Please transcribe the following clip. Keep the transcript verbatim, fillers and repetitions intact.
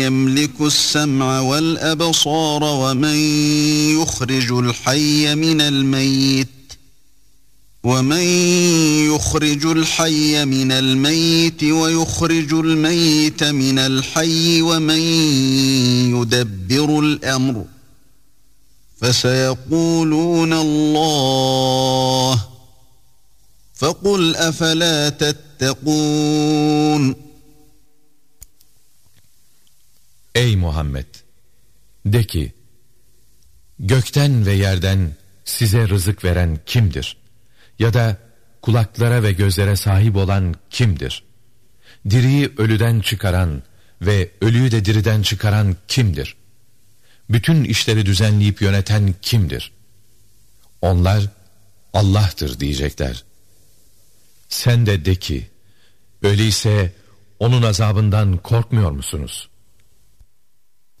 يملك السمع والأبصار ومن يخرج الحي من الميت ومن يخرج الحي من الميت ويخرج الميت من الحي ومن يدبر الأمر فسيقولون الله فقل أفلا تتقون. Ey Muhammed! De ki, gökten ve yerden size rızık veren kimdir? Ya da kulaklara ve gözlere sahip olan kimdir? Diriyi ölüden çıkaran ve ölüyü de diriden çıkaran kimdir? Bütün işleri düzenleyip yöneten kimdir? Onlar Allah'tır diyecekler. Sen de de ki, öyleyse onun azabından korkmuyor musunuz?